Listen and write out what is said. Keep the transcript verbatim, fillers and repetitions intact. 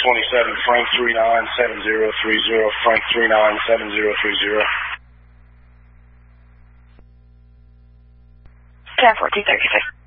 twenty-seven, Frank three nine seven zero three zero, Frank three nine seven zero three zero. ten fourteen thirty-six.